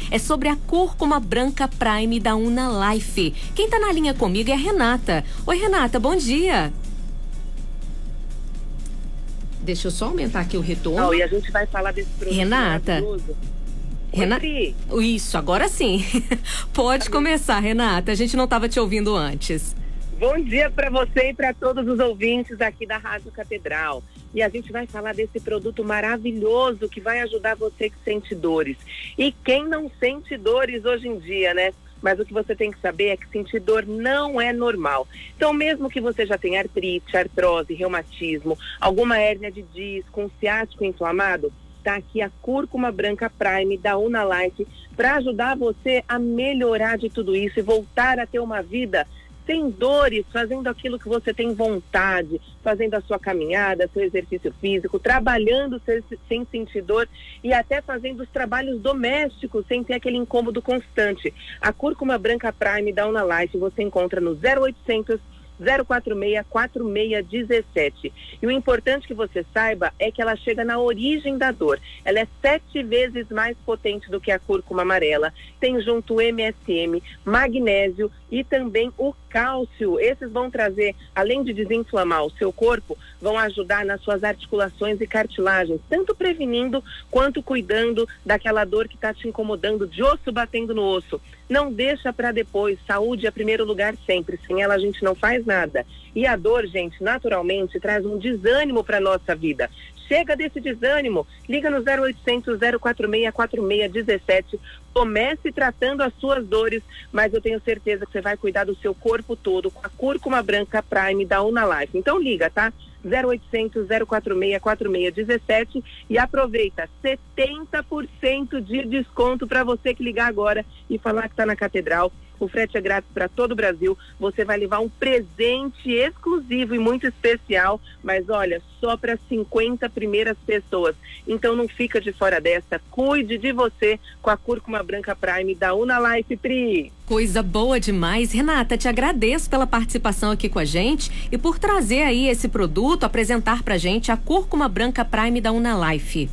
É sobre a cúrcuma branca Prime da Unalife. Quem tá na linha comigo é a Renata. Oi, Renata, bom dia. Deixa eu só aumentar aqui o retorno. E a gente vai falar desse produto Renata. maravilhoso. Isso, agora sim. Pode começar, Renata. A gente não estava te ouvindo antes. Bom dia para você e para todos os ouvintes aqui da Rádio Catedral. E a gente vai falar desse produto maravilhoso que vai ajudar você que sente dores. E quem não sente dores hoje em dia, né? Mas o que você tem que saber é que sentir dor não é normal. Então, mesmo que você já tenha artrite, artrose, reumatismo, alguma hérnia de disco, um ciático inflamado, tá aqui a cúrcuma branca Prime da Unalife para ajudar você a melhorar de tudo isso e voltar a ter uma vida sem dores, fazendo aquilo que você tem vontade, fazendo a sua caminhada, seu exercício físico, trabalhando sem sentir dor e até fazendo os trabalhos domésticos sem ter aquele incômodo constante. A cúrcuma branca Prime da Unalife você encontra no 0800 046 4617. E o importante que você saiba é que ela chega na origem da dor. Ela é 7 vezes mais potente do que a cúrcuma amarela. Tem junto o MSM, magnésio e também o cálcio. Esses vão trazer, além de desinflamar o seu corpo, vão ajudar nas suas articulações e cartilagens, tanto prevenindo quanto cuidando daquela dor que está te incomodando, de osso batendo no osso. Não deixa para depois. Saúde é primeiro lugar sempre. Sem ela a gente não faz nada. E a dor, gente, naturalmente traz um desânimo para nossa vida. Chega desse desânimo, liga no 0800 046 4617, comece tratando as suas dores, mas eu tenho certeza que você vai cuidar do seu corpo todo com a cúrcuma branca Prime da Unalife. Então liga, tá? 0800 046 4617 e aproveita 70% de desconto para você que ligar agora e falar que está na Catedral. O frete é grátis para todo o Brasil. Você vai levar um presente exclusivo e muito especial, mas olha, só para 50 primeiras pessoas. Então não fica de fora dessa. Cuide de você com a cúrcuma branca Prime da Unalife, Pri. Coisa boa demais. Renata, te agradeço pela participação aqui com a gente e por trazer aí esse produto, apresentar pra gente a cúrcuma branca Prime da Unalife.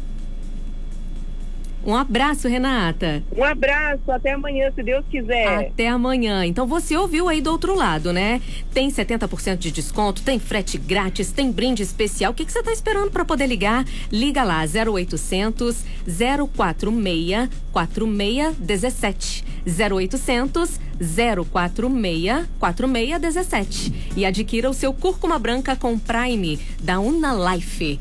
Um abraço, Renata. Um abraço, até amanhã, se Deus quiser. Até amanhã. Então você ouviu aí do outro lado, né? Tem 70% de desconto, tem frete grátis, tem brinde especial. O que você tá esperando para poder ligar? Liga lá, 0800 046 4617. 0800 046 4617 e adquira o seu cúrcuma branca com Prime da Unalife.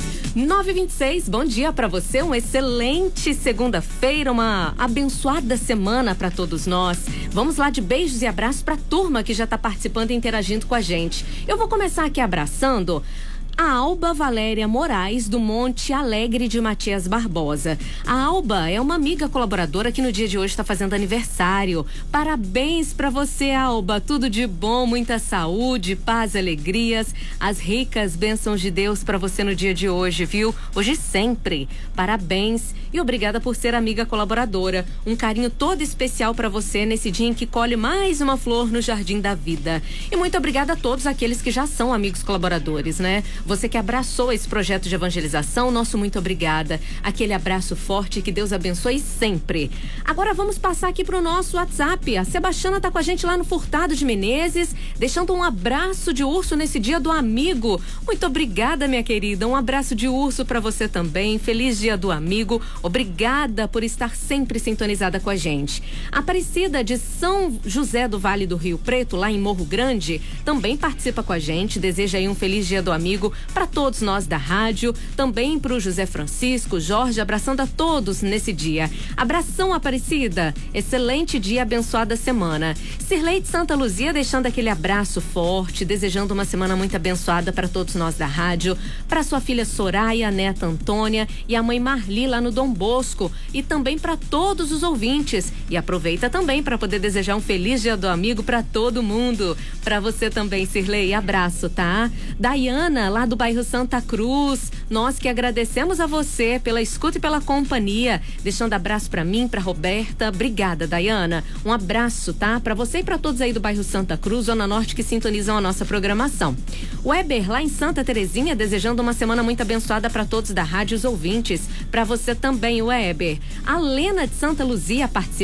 9h26, bom dia para você, uma excelente segunda-feira, uma abençoada semana para todos nós. Vamos lá de beijos e abraços para a turma que já está participando e interagindo com a gente. Eu vou começar aqui abraçando a Alba Valéria Moraes, do Monte Alegre de Matias Barbosa. A Alba é uma amiga colaboradora que no dia de hoje está fazendo aniversário. Parabéns para você, Alba. Tudo de bom, muita saúde, paz e alegrias. As ricas bênçãos de Deus para você no dia de hoje, viu? Hoje e sempre. Parabéns e obrigada por ser amiga colaboradora. Um carinho todo especial para você nesse dia em que colhe mais uma flor no Jardim da Vida. E muito obrigada a todos aqueles que já são amigos colaboradores, né? Você que abraçou esse projeto de evangelização, nosso muito obrigada. Aquele abraço forte, que Deus abençoe sempre. Agora vamos passar aqui pro nosso WhatsApp. A Sebastiana tá com a gente lá no Furtado de Menezes, deixando um abraço de urso nesse dia do amigo. Muito obrigada, minha querida. Um abraço de urso para você também. Feliz dia do amigo. Obrigada por estar sempre sintonizada com a gente. A Aparecida de São José do Vale do Rio Preto, lá em Morro Grande, também participa com a gente. Deseja aí um feliz dia do amigo para todos nós da rádio, também para o José Francisco, Jorge, abraçando a todos nesse dia. Abração, Aparecida, excelente dia, abençoada semana. Sirlei de Santa Luzia deixando aquele abraço forte, desejando uma semana muito abençoada para todos nós da rádio, para sua filha Soraya, a neta Antônia e a mãe Marli lá no Dom Bosco, e também para todos os ouvintes. E aproveita também para poder desejar um feliz dia do amigo para todo mundo. Para você também, Sirlei, abraço, tá? Daiana, lá do bairro Santa Cruz, nós que agradecemos a você pela escuta e pela companhia, deixando abraço para mim, para Roberta. Obrigada, Daiana. Um abraço, tá? Para você e para todos aí do bairro Santa Cruz, Zona Norte, que sintonizam a nossa programação. Weber, lá em Santa Terezinha, desejando uma semana muito abençoada para todos da rádio, os ouvintes. Para você também, Weber. A Lena de Santa Luzia participa